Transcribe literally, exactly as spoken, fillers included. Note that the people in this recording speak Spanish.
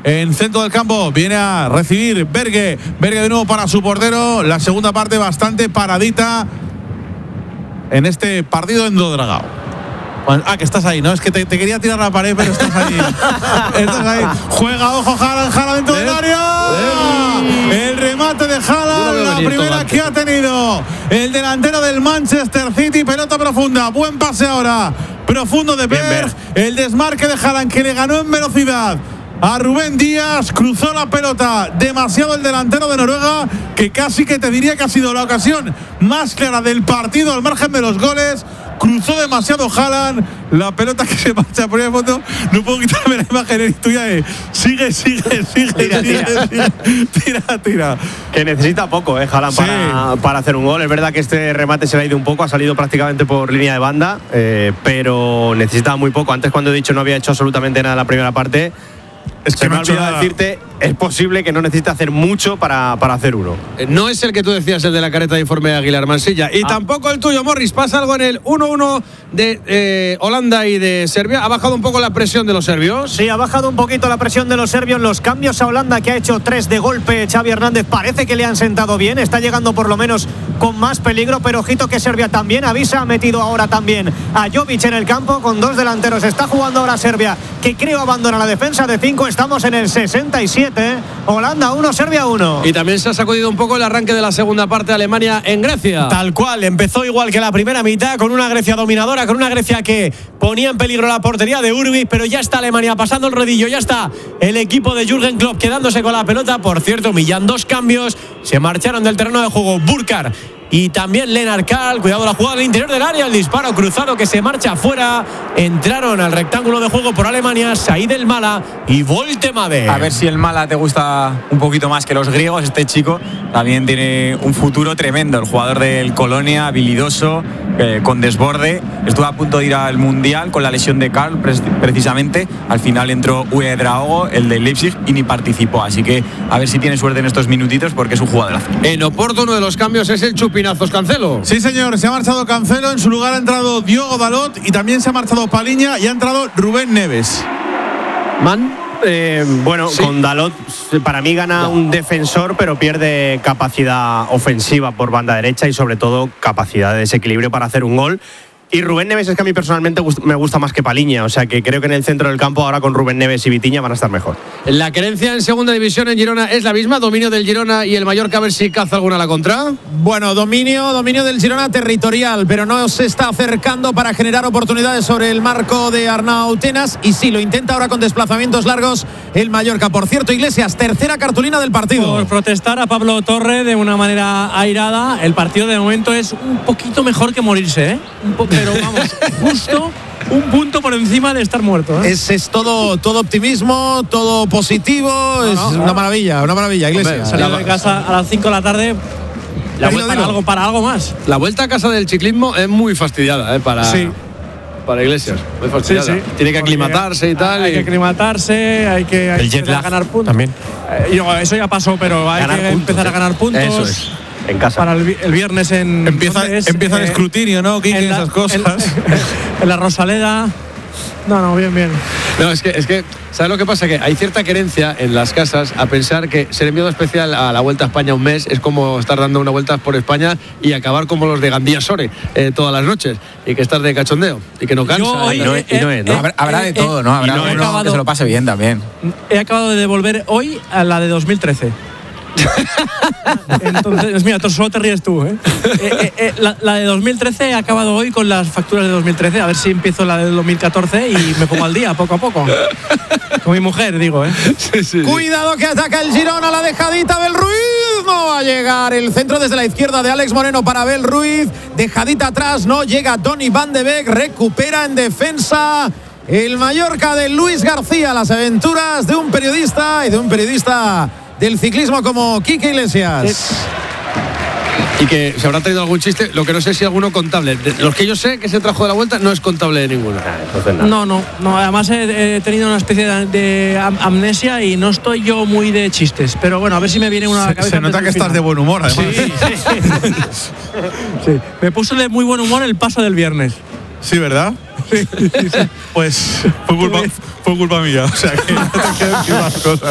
en centro del campo. Viene a recibir Berge. Berge de nuevo para su portero. La segunda parte bastante paradita en este partido en Dodragao. Ah, que estás ahí, ¿no? Es que te, te quería tirar la pared, pero estás ahí. Estás ahí. Juega, ojo, Haaland, Haaland dentro del área. El remate de Haaland, la primera que ha tenido el delantero del Manchester City. Pelota profunda, buen pase ahora. Profundo de Berg. El desmarque de Haaland que le ganó en velocidad a Rubén Díaz, cruzó la pelota demasiado el delantero de Noruega, que casi que te diría que ha sido la ocasión más clara del partido al margen de los goles. Cruzó demasiado Haaland, la pelota que se marcha por el fondo. No puedo quitarme la imagen tuya de sigue, sigue, sigue, tira, sigue, tira. sigue, tira, tira. Que necesita poco, eh, Haaland, Sí. para, para hacer un gol. Es verdad que este remate se le ha ido un poco, ha salido prácticamente por línea de banda, eh, pero necesita muy poco. Antes, cuando he dicho no había hecho absolutamente nada en la primera parte, Es que se no me ha ha hecho olvidado nada. decirte, es posible que no necesite hacer mucho para, para hacer uno. No es el que tú decías, el de la careta de informe de Aguilar Mansilla. Y Ah. tampoco el tuyo, Morris. Pasa algo en el uno uno de eh, Holanda y de Serbia. ¿Ha bajado un poco la presión de los serbios? Sí, ha bajado un poquito la presión de los serbios. Los cambios a Holanda, que ha hecho tres de golpe Xavi Hernández, parece que le han sentado bien. Está llegando por lo menos con más peligro, pero ojito que Serbia también avisa. Ha metido ahora también a Jovic en el campo con dos delanteros. Está jugando ahora Serbia, que creo abandona la defensa de cinco. Estamos en el sesenta y siete. Holanda uno, Serbia uno. Y también se ha sacudido un poco el arranque de la segunda parte de Alemania en Grecia. Tal cual, empezó igual que la primera mitad, con una Grecia dominadora, con una Grecia que ponía en peligro la portería de Urbis, pero ya está Alemania pasando el rodillo, ya está el equipo de Jürgen Klopp quedándose con la pelota. Por cierto, Millán, dos cambios, se marcharon del terreno de juego Burkhardt y también Lennart Karl. Cuidado la jugada en el interior del área, el disparo cruzado que se marcha afuera. Entraron al rectángulo de juego por Alemania Said El Mala y Voltemade. A ver si el Mala te gusta un poquito más que los griegos. Este chico también tiene un futuro tremendo. El jugador del Colonia, habilidoso, eh, con desborde. Estuvo a punto de ir al Mundial con la lesión de Karl, precisamente. Al final entró Uedraogo, el de Leipzig, y ni participó. Así que a ver si tiene suerte en estos minutitos, porque es un jugadorazo. En Oporto, uno de los cambios es el Chupinazos Cancelo. Sí, señor, se ha marchado Cancelo. En su lugar ha entrado Diogo Dalot y también se ha marchado Paliña y ha entrado Rubén Neves. Man. Eh, bueno, Sí. con Dalot para mí gana un defensor, pero pierde capacidad ofensiva por banda derecha y sobre todo capacidad de desequilibrio para hacer un gol. Y Rubén Neves es que a mí personalmente me gusta más que Paliña, o sea que creo que en el centro del campo ahora con Rubén Neves y Vitinha van a estar mejor. La querencia en segunda división en Girona es la misma, dominio del Girona y el Mallorca, a ver si caza alguna a la contra. Bueno, dominio, dominio del Girona territorial, pero no se está acercando para generar oportunidades sobre el marco de Arnau Tenas, y sí, lo intenta ahora con desplazamientos largos el Mallorca. Por cierto, Iglesias, tercera cartulina del partido. Por protestar a Pablo Torre de una manera airada. El partido de momento es un poquito mejor que morirse, ¿eh? Un po- pero vamos, justo un punto por encima de estar muerto, ¿eh? Es, es todo, todo optimismo, todo positivo, es no, una no. maravilla, una maravilla, Iglesias. Salido de casa a las cinco de la tarde. La Dilo, vuelta- para, algo, para algo más. La vuelta a casa del ciclismo es muy fastidiada, ¿eh? Para, Sí. para Iglesias. Muy fastidiada. Sí, sí. Tiene que Porque aclimatarse y tal. Hay y- que aclimatarse, hay que, hay El que jet lag ganar puntos. también. Eh, yo, eso ya pasó, pero hay Ganar que puntos, empezar ¿eh? a ganar puntos. Eso es, en casa. Para el, vi- el viernes en. Empieza, ¿dónde es? empieza el Eh, escrutinio, ¿no, Quique? en la- Esas cosas. En, en la Rosaleda. No, no, bien, bien. No, es que, es que, ¿sabes lo que pasa? Que hay cierta querencia en las casas a pensar que ser enviado especial a la Vuelta a España un mes es como estar dando una vuelta por España y acabar como los de Gandía Sore eh, todas las noches, y que estás de cachondeo y que no cansa. Yo hoy- y no no- es- y no es, ¿no? eh, Habrá, habrá de eh, todo, ¿no? Habrá y no he uno acabado- que se lo pase bien también. He acabado de devolver hoy a la de dos mil trece. Entonces, mira, tú solo te ríes tú, ¿eh? Eh, eh, eh, la, la de dos mil trece he acabado hoy con las facturas de dos mil trece. A ver si empiezo la de dos mil catorce y me pongo al día poco a poco. Con mi mujer, digo, ¿eh? Sí, sí. Cuidado que ataca el Girona, la dejadita del Ruiz. No va a llegar el centro desde la izquierda de Alex Moreno para Abel Ruiz. Dejadita atrás, no llega Donny Van de Beek. Recupera en defensa el Mallorca de Luis García. Las aventuras de un periodista y de un periodista del ciclismo como Quique Iglesias. Y que se habrá traído algún chiste, lo que no sé si alguno contable. De los que yo sé que se trajo de la vuelta no es contable de ninguno. Entonces, nada. No, no, no. Además he, he tenido una especie de, de am- amnesia y no estoy yo muy de chistes. Pero bueno, a ver si me viene una a la Se, cabeza se nota antes que del estás de final. buen humor, además. Sí, sí. Sí. Me puso de muy buen humor el paso del viernes. Sí, ¿verdad? Sí, Pues fue culpa, fue culpa mía. O sea que no te quiero decir más cosas.